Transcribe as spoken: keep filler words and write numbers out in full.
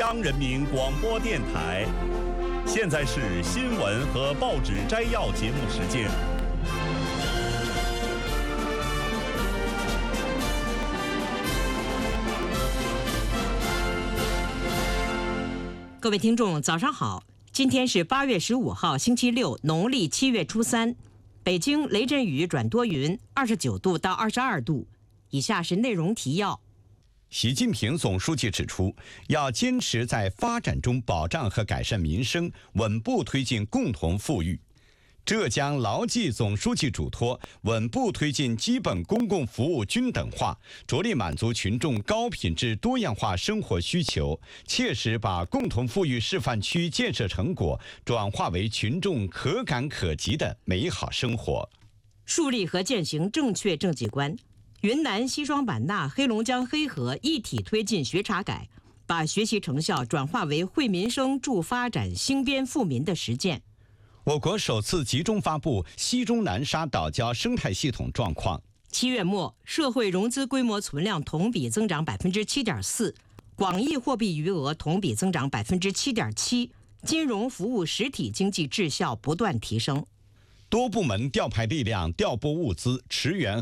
央人民广播电台。现在是新闻和报纸摘要节目时间。 各位听众，早上好！今天是八月十五号，星期六，农历七月初三。北京雷阵雨转多云，二十九度到二十二度。以下是内容提要。 习近平总书记指出，要坚持在发展中保障和改善民生，稳步推进共同富裕。浙江牢记总书记嘱托，稳步推进基本公共服务均等化，着力满足群众高品质多样化生活需求，切实把共同富裕示范区建设成果转化为群众可感可及的美好生活。 树立和践行正确政绩观。云南西双版纳、黑龙江黑河一体推进学查改，把学习成效转化为惠民生、助发展、兴边富民的实践。 我国首次集中发布西中南沙岛礁生态系统状况。 七月末，社会融资规模存量同比增长百分之七点四，广义货币余额同比增长百分之七点七，金融服务实体经济质效不断提升。 多部门调派力量、调拨物资，驰援